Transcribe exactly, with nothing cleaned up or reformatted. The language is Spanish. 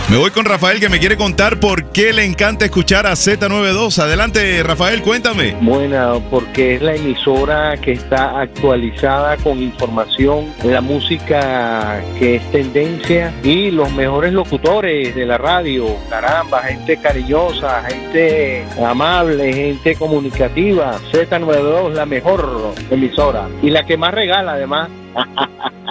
Me voy con Rafael, que me quiere contar por qué le encanta escuchar a Z noventa y dos. Adelante, Rafael, cuéntame. Bueno, porque es la emisora que está actualizada con información, la música que es tendencia y los mejores locutores de la radio. Caramba, gente cariñosa, gente amable, gente comunicativa. Z noventa y dos, la mejor emisora y la que más regala además.